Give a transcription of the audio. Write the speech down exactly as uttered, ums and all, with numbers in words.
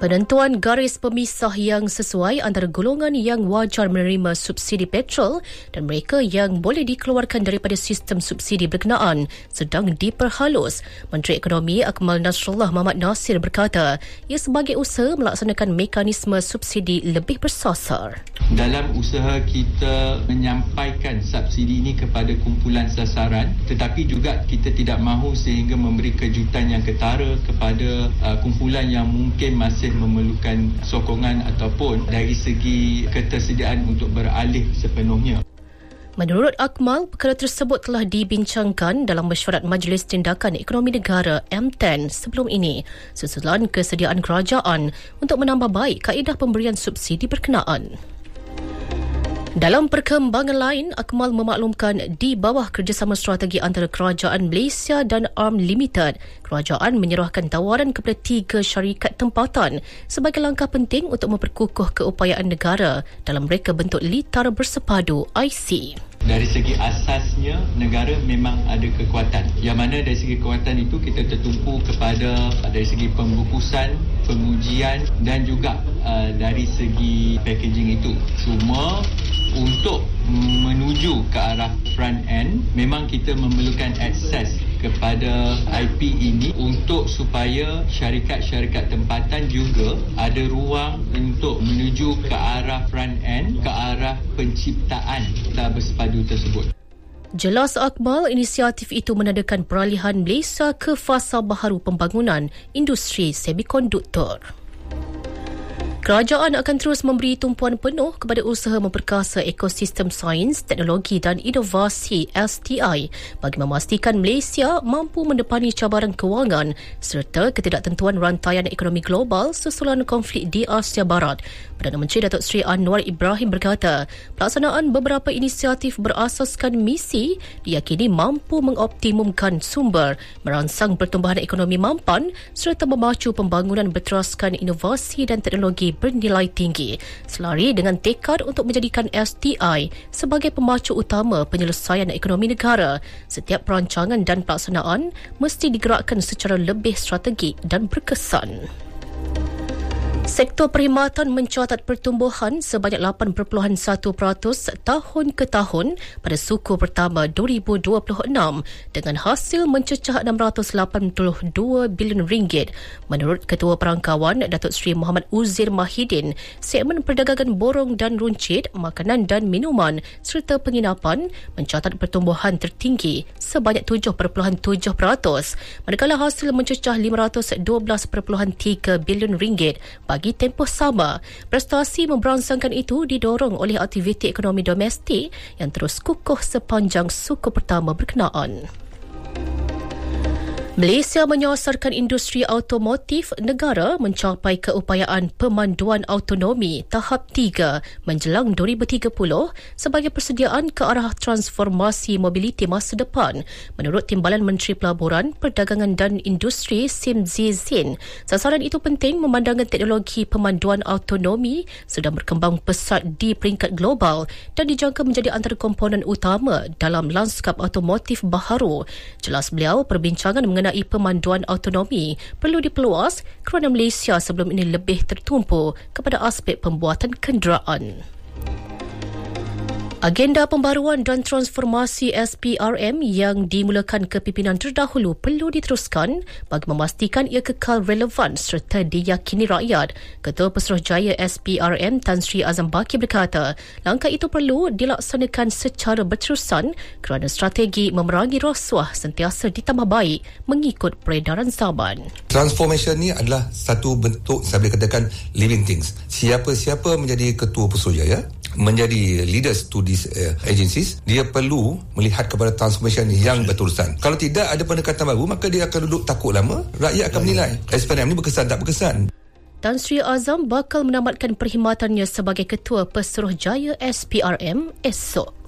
Penentuan garis pemisah yang sesuai antara golongan yang wajar menerima subsidi petrol dan mereka yang boleh dikeluarkan daripada sistem subsidi berkenaan sedang diperhalus. Menteri Ekonomi Akmal Nasrullah Mohamad Nasir berkata, ia sebagai usaha melaksanakan mekanisme subsidi lebih bersasar. Dalam usaha kita menyampaikan subsidi ini kepada kumpulan sasaran, tetapi juga kita tidak mahu sehingga memberi kejutan yang ketara kepada uh, kumpulan yang mungkin masih memerlukan sokongan ataupun dari segi ketersediaan untuk beralih sepenuhnya. Menurut Akmal, perkara tersebut telah dibincangkan dalam mesyuarat Majlis Tindakan Ekonomi Negara M sepuluh sebelum ini, susulan kesediaan kerajaan untuk menambah baik kaedah pemberian subsidi berkenaan. Dalam perkembangan lain, Akmal memaklumkan di bawah kerjasama strategi antara Kerajaan Malaysia dan A R M Limited, kerajaan menyerahkan tawaran kepada tiga syarikat tempatan sebagai langkah penting untuk memperkukuh keupayaan negara dalam reka bentuk litar bersepadu I C. Dari segi asasnya, negara memang ada kekuatan. Yang mana dari segi kekuatan itu kita tertumpu kepada dari segi pembukusan, pengujian dan juga uh, dari segi packaging itu. Cuma untuk menuju ke arah front end, memang kita memerlukan akses kepada I P ini untuk supaya syarikat-syarikat tempatan juga ada ruang untuk menuju ke arah front end, ke arah penciptaan litar bersepadu tersebut. Jelas Akmal, inisiatif itu menandakan peralihan Malaysia ke fasa baharu pembangunan industri semikonduktor. Kerajaan akan terus memberi tumpuan penuh kepada usaha memperkasa ekosistem sains, teknologi dan inovasi S T I bagi memastikan Malaysia mampu mendepani cabaran kewangan serta ketidaktentuan rantaian ekonomi global susulan konflik di Asia Barat. Perdana Menteri Datuk Seri Anwar Ibrahim berkata, pelaksanaan beberapa inisiatif berasaskan misi diyakini mampu mengoptimumkan sumber, merangsang pertumbuhan ekonomi mampan serta memacu pembangunan berteraskan inovasi dan teknologi bernilai tinggi, selari dengan tekad untuk menjadikan S T I sebagai pemacu utama penyelesaian ekonomi negara. Setiap perancangan dan pelaksanaan mesti digerakkan secara lebih strategik dan berkesan. Sektor perkhidmatan mencatat pertumbuhan sebanyak lapan perpuluhan satu peratus tahun ke tahun pada suku pertama dua ribu dua puluh enam dengan hasil mencecah enam ratus lapan puluh dua bilion ringgit. Menurut Ketua Perangkawan Datuk Seri Muhammad Uzir Mahidin, segmen perdagangan borong dan runcit, makanan dan minuman serta penginapan mencatat pertumbuhan tertinggi sebanyak tujuh perpuluhan tujuh peratus, manakala hasil mencecah lima ratus dua belas perpuluhan tiga bilion ringgit bagi tempoh sama. Prestasi memberangsangkan itu didorong oleh aktiviti ekonomi domestik yang terus kukuh sepanjang suku pertama berkenaan. Malaysia menyasarkan industri automotif negara mencapai keupayaan pemanduan autonomi tahap tiga menjelang dua ribu tiga puluh sebagai persediaan ke arah transformasi mobiliti masa depan. Menurut Timbalan Menteri Pelaburan, Perdagangan dan Industri Sim Zizin, sasaran itu penting memandangkan teknologi pemanduan autonomi sedang berkembang pesat di peringkat global dan dijangka menjadi antara komponen utama dalam lanskap automotif baharu. Jelas beliau, perbincangan mengenai mengenai pemanduan autonomi perlu diperluas kerana Malaysia sebelum ini lebih tertumpu kepada aspek pembuatan kenderaan. Agenda pembaruan dan transformasi S P R M yang dimulakan kepimpinan terdahulu perlu diteruskan bagi memastikan ia kekal relevan serta diyakini rakyat. Ketua Pesuruhjaya S P R M Tan Sri Azam Baki berkata, langkah itu perlu dilaksanakan secara berterusan kerana strategi memerangi rasuah sentiasa ditambah baik mengikut peredaran zaman. Transformation ni adalah satu bentuk, saya boleh katakan, living things. Siapa-siapa menjadi Ketua Pesuruhjaya, menjadi leaders to these uh, agencies, dia perlu melihat kepada transformation yang berterusan. Kalau tidak ada pendekatan baru, maka dia akan duduk takut lama, rakyat akan menilai S P R M ni berkesan tak berkesan. Tan Sri Azam bakal menamatkan perkhidmatannya sebagai Ketua Pesuruhjaya S P R M esok.